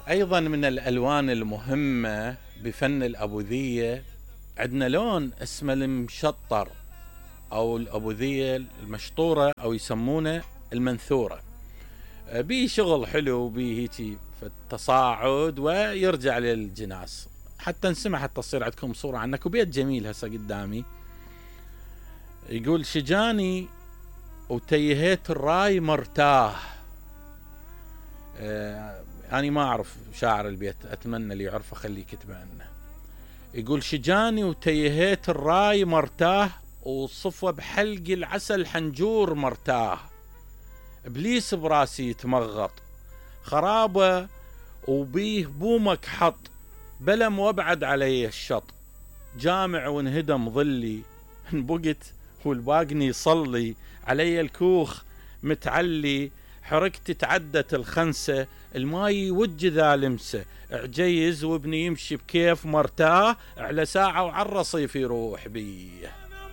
أيضا من الألوان المهمة بفن الأبوذية عندنا لون اسمه المشطر أو الأبوذية المشطورة أو يسمونه المنثورة. بيه شغل حلو، بيه هيجي في التصاعد ويرجع للجناس. حتى نسمع حتى تصير عندكم صورة عنك وبيت جميل هسه قدامي. يقول شجاني وتيهيت الراي مرتاه. أنا ما أعرف شاعر البيت، أتمنى اللي يعرفه خليه يكتبه عنه. يقول شجاني وتيهيت الراي مرتاه، وصفوة بحلق العسل حنجور مرتاه. إبليس براسي يتمغط، خرابة وبيه بومك حط، بلم وابعد علي الشط. جامع وانهدم ظلي، انبقت والباقني يصلي. علي الكوخ متعلي، حركت تعدت الخنسة. الماي وج ذا لمسه، عجيز وابني يمشي بكيف مرتاه. على ساعة وعالرصيف يروح بيه.